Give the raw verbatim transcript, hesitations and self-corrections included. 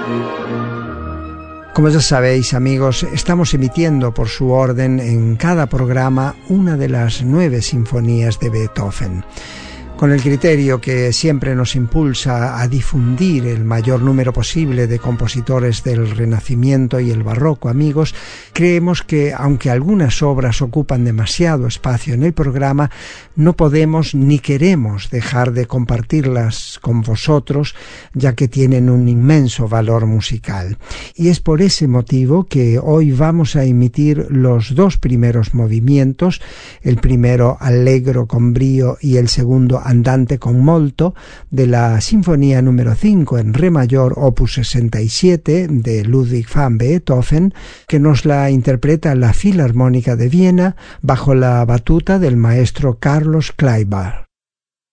Como ya sabéis, amigos, estamos emitiendo por su orden en cada programa una de las nueve sinfonías de Beethoven. Con el criterio que siempre nos impulsa a difundir el mayor número posible de compositores del Renacimiento y el Barroco, amigos, creemos que, aunque algunas obras ocupan demasiado espacio en el programa, no podemos ni queremos dejar de compartirlas con vosotros, ya que tienen un inmenso valor musical. Y es por ese motivo que hoy vamos a emitir los dos primeros movimientos, el primero allegro con brío y el segundo andante con molto, de la Sinfonía número cinco en re mayor opus sesenta y siete de Ludwig van Beethoven, que nos la interpreta la Filarmónica de Viena bajo la batuta del maestro Carlos Kleiber.